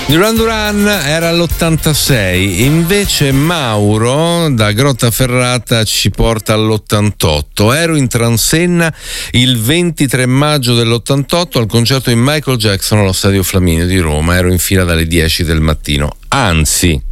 Duran Duran era all'86, invece Mauro da Grottaferrata ci porta all'88. Ero in Transenna il 23 maggio dell'88 al concerto di Michael Jackson allo Stadio Flaminio di Roma. Ero in fila dalle 10 del mattino. Anzi,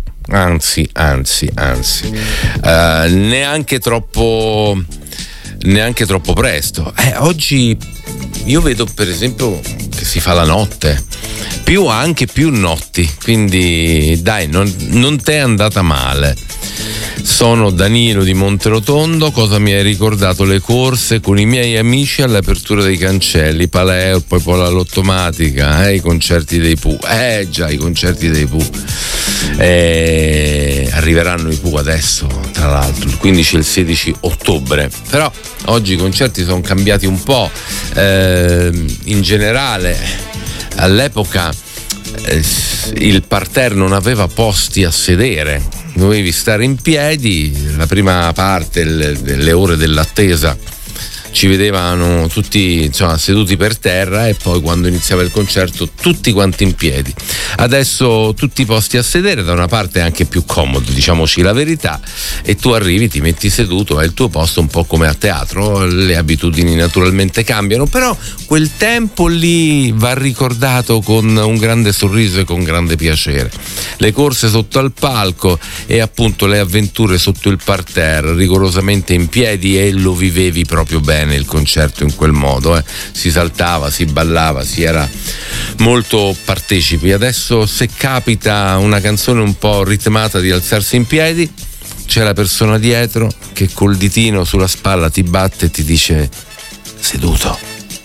neanche troppo presto. Oggi io vedo per esempio che si fa la notte, anche più notti, quindi dai, non t'è andata male. Sono Danilo di Monterotondo. Cosa mi hai ricordato? Le corse con i miei amici all'apertura dei cancelli, Paleo, poi l'Ottomatica, i concerti dei Pooh. Già, i concerti dei Pooh. Arriveranno i Pooh adesso, tra l'altro, il 15 e il 16 ottobre. Però oggi i concerti sono cambiati un po'. In generale, all'epoca il parterre non aveva posti a sedere, dovevi stare in piedi. La prima parte, le ore dell'attesa, ci vedevano tutti seduti per terra, e poi quando iniziava il concerto tutti quanti in piedi. Adesso tutti i posti a sedere, da una parte è anche più comodo, diciamoci la verità, e tu arrivi, ti metti seduto, è il tuo posto, un po' come a teatro. Le abitudini naturalmente cambiano, però quel tempo lì va ricordato con un grande sorriso e con grande piacere. Le corse sotto al palco e appunto le avventure sotto il parterre, rigorosamente in piedi, e lo vivevi proprio bene il concerto in quel modo. Si saltava, si ballava, si era molto partecipi. Adesso, se capita una canzone un po' ritmata di alzarsi in piedi, c'è la persona dietro che col ditino sulla spalla ti batte e ti dice seduto.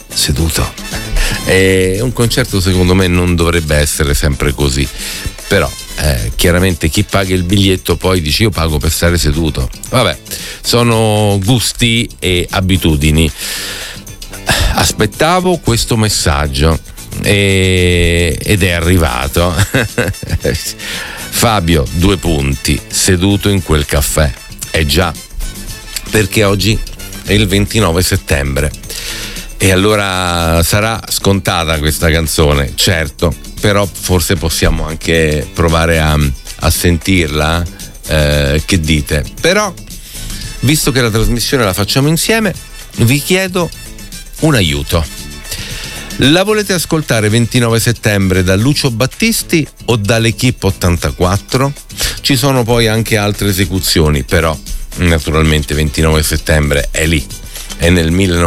E un concerto secondo me non dovrebbe essere sempre così, però chiaramente chi paga il biglietto poi dice io pago per stare seduto. Vabbè, sono gusti e abitudini. Aspettavo questo messaggio ed è arrivato. Fabio, 2 punti, seduto in quel caffè. Già, perché oggi è il 29 settembre e allora sarà scontata questa canzone, certo, però forse possiamo anche provare a sentirla. Che dite? Però, visto che la trasmissione la facciamo insieme, vi chiedo un aiuto. La volete ascoltare 29 settembre da Lucio Battisti o dall'Equipe 84? Ci sono poi anche altre esecuzioni, però naturalmente 29 settembre è lì. È nel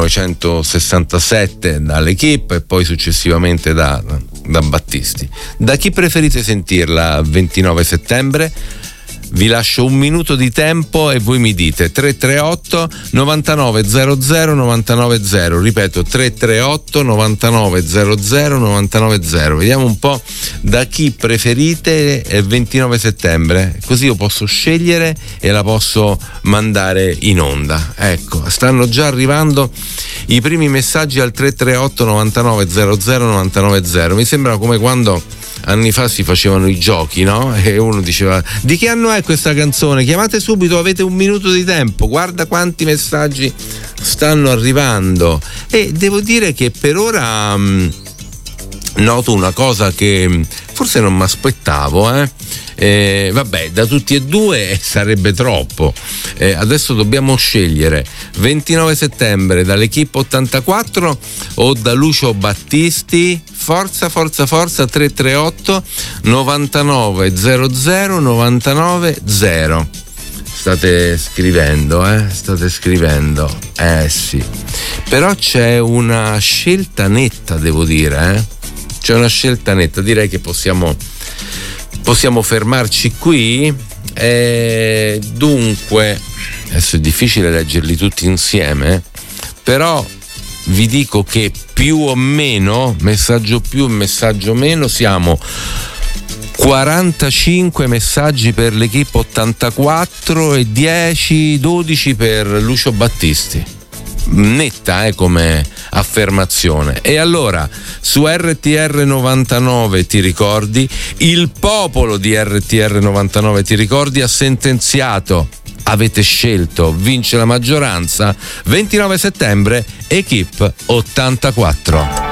1967 dall'Equipe e poi successivamente da Battisti. Da chi preferite sentirla 29 settembre? Vi lascio un minuto di tempo e voi mi dite 338 9900 990. Ripeto, 338 9900 990. Vediamo un po' da chi preferite il 29 settembre, così io posso scegliere e la posso mandare in onda. Ecco, stanno già arrivando i primi messaggi al 338 9900 990. Mi sembra come quando anni fa si facevano i giochi, no? E uno diceva: di che anno è questa canzone? Chiamate subito, avete un minuto di tempo. Guarda quanti messaggi stanno arrivando. E devo dire che per ora noto una cosa che forse non mi aspettavo, vabbè, da tutti e due sarebbe troppo. Adesso dobbiamo scegliere 29 settembre dall'Equipe 84 o da Lucio Battisti. Forza 338 9900 990. State scrivendo, sì. Però c'è una scelta netta, devo dire, C'è una scelta netta, direi che possiamo fermarci qui. Dunque, adesso è difficile leggerli tutti insieme, però vi dico che più o meno, messaggio più, messaggio meno, siamo 45 messaggi per l'Equipe 84 e 12 per Lucio Battisti. Netta come affermazione. E allora, su RTR 99 ti ricordi, il popolo di RTR 99 ti ricordi, ha sentenziato: avete scelto, vince la maggioranza, 29 settembre, Equipe 84.